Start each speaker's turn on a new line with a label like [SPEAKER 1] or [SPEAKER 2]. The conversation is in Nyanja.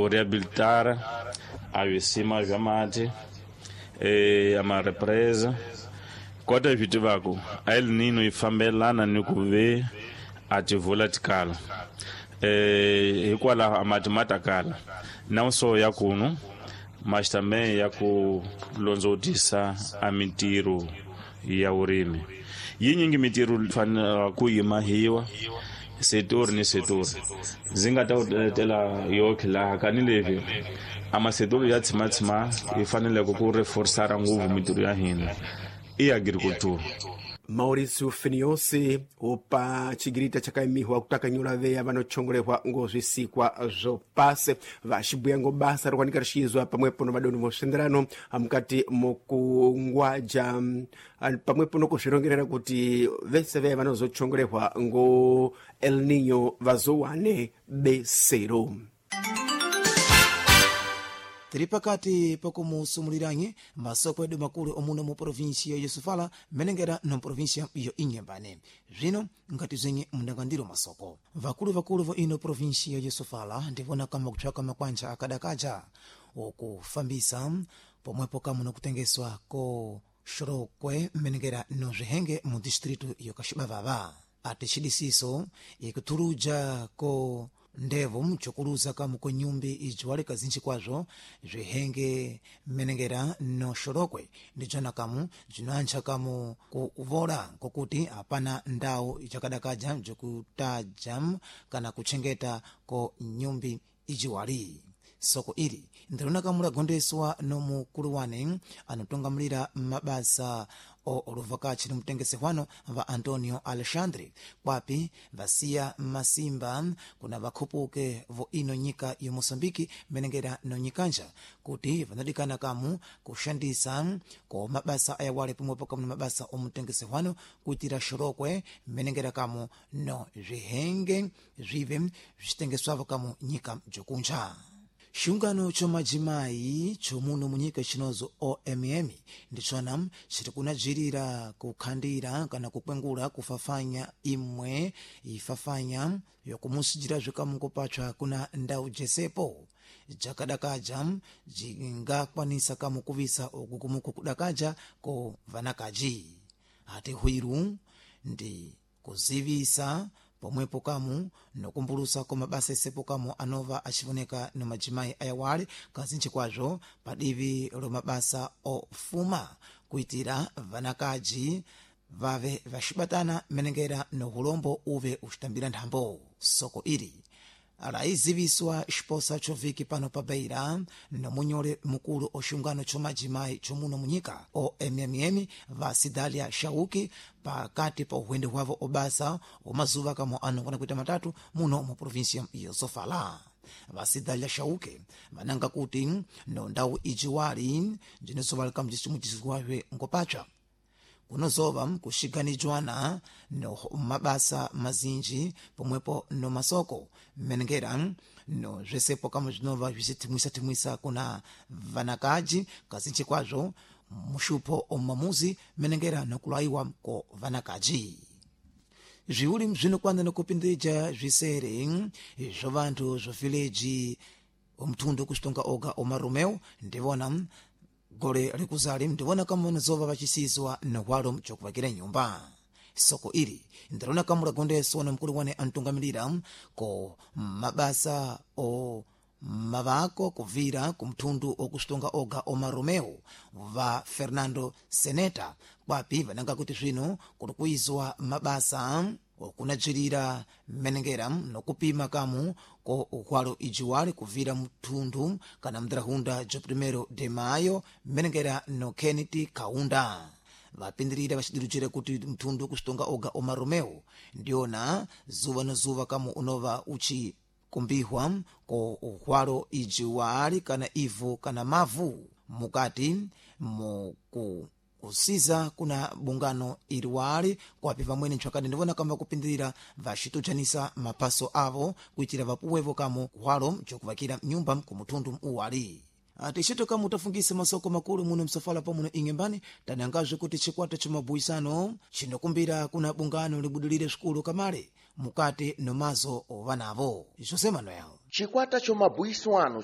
[SPEAKER 1] ku reabilitar a visima vya mati a marepresa kota hi tivaka a El Nino yi fambelana ni ku ve a tivula tikala hikwalaho a mati ma ta kala na so ya kunu mas também ya ku londzotisa a mintirho ya vurimi yinyingi mintirho fanele ku yimahiwa setor ni setor ndzi nga ta tela yoke laha kanilevi amasetor ya tshimatshima yi faneleke ku reforçara ngopfu mintirho ya hina i agriculture.
[SPEAKER 2] Maurício Feniosi upa chigirita chakaimiwa kutaka nyula veya vanochongolehwa ngozvisikwa zvopase vachibuya ngobasa rokwanika richizwa pamwepo nomadoni moshenderano mukati mokungwaja pamwepo nokuzvirongerera kuti vese veya vanozochongolehwa ngo El Nino vazowane besero.
[SPEAKER 3] tiri pakati pakumusumuliranye masoko edu makulu omuno mu provinsia ya Sofala menengera no provinsia iyo Inhambane zvino ngati zenye mundangandiro masoko vakulu vo ino provinsia ya Sofala ndivona kama kutsvaka makwanja akadakaja okufambisa pomwepo kama nokutengeswa ko shorokwe menengera no zvihenge mu distritu yo Kashibavava ati chidisiso ikutuluja ko ndevo mchokuluza kamu ko nyumbi ijuwale kazinchi kwazvo zvihenge menengera no shorokwe ndijona kamu jinoancha kamu kuvola kokuti hapana ndau ichakadakaja jokutaja kana kuchengeta ko nyumbi ijuwali soko ili ndilona kamu lagondeswa no mukulu wane anotongamulira mabasa oluvaka chino mtengesehwano va Antonio Alexandre kwapi vasia masimba kuna vakhupuke vo ino nyika yo Mosambiki menengera no nyikanja kuti vanadikana kamu kushandisa ko mabasa ayawale pomwepo kamu mabasa omtengesehwano kuitira shorokwe menengera kamu no zvihenge zvive zvitengeswavo kamu nyika jokunja. Shungano chomajimai chomuno munyika chinozo OMM ndichona chiri kunajirira kukhandira kana kukwengula kufafanya imwe ifafanya yokumusijira zvikamu kupatwa kuna ndau jesepo jakadakaja jingakwanisa kamu kuvisa okukumuku kudakaja ko vanakaji ati hwiru ndi kuzivisa pomwepo kamu nokumbulusa ko mabasa esepo kamu anova achivoneka no majimai ayawale kazinchi kwazvo padivi lo mabasa ofuma kuitira vanakaji vave vashibatana menengera no hulombo uve ushtambira nthambo soko ili alaiziviswa xiposa choviki pano pa Beira no munyole mukulu oxungano chomajimai chomuno munyika OMM va Sidalia Shauki pakati pa uhwende hwavo obasa omazuva kamo anongona kuita matatu muno mu provinsia ya Sofala. Vasidalia Shauke vananga kuti no ndau ijiwali jinosovalika mjisimuchizigwave ngopacha kunozova kushiganijwana no mabasa mazinji pomwepo no masoko menengera no zvesepo kama zvinova zvisitimwisa kuna vanakaji kazinchi kwazvo mushupo omamuzi menengera no kulaiwa ko vanakaji zviuli zvinokwanza nokupindija zvisere zvo vantu zvo village omtundu kustonga oga omaromeo ndivona gole likuzali ndivona kama nzova vachisizwa nohwalo mchokuvakira nyumba soko ili ndilona kama lagondeswa na mkulu wane antungamilira ko mabasa o mavako kuvira kumtundu okustonga oga omaromeo va Fernando Seneta kwapi vananga kuti zvino kulikuizwa mabasa okunajirira menengera nokupima kamu ko uhwalo ijiwali kuvira mtundu kana mdrahunda jo 1 de mayo menengera no Kennedy Kaunda vapindirira vachidiruchira kuti mtundu kustonga oga omaromeo ndiona zuva no zuva kamu unova uchi kumbihwa ko uhwalo ijiwali kana ivu kana mavu mukati moku usiza kuna bungano iliwali kwapi vamwene nchwakani ndivona kamba kupindirira vachitujanisa mapaso avo kuitira vapuwevo kamo uhwalo chokuvakira nyumba kumutundu uwali atichito kama utafungisa masoko makulu muno msafala pa muno Inhambane tanangazve kuti chikwata chomabuyisano chinokumbira kuna bungano libudulire skulu kamale mukati nomazo vanavo Jose Manuel
[SPEAKER 4] chikwata chomabuyisano